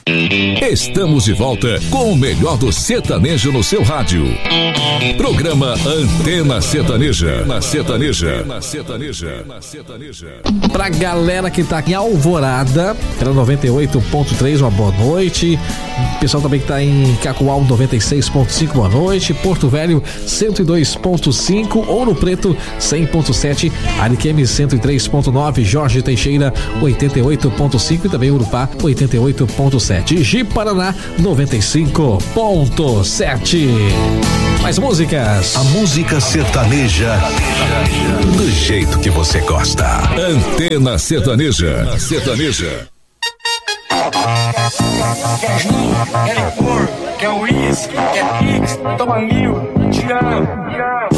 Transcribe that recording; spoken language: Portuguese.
Estamos de volta com o melhor do sertanejo no seu rádio. Programa Antena Sertaneja. Pra galera que tá em Alvorada, pela 98.3, uma boa noite. O pessoal também que tá em Cacoal 96.5, boa noite. Porto Velho 102.5, Ouro Preto 100.7, Ariquemes 103.9, Jorge Teixeira 88.5 e também Urupá 88.7. Ji Paraná 95.7. Mais músicas. A música sertaneja do jeito que você gosta. Antena Sertaneja. Quer licor, quer uísque, quer pix, toma mil, te amo.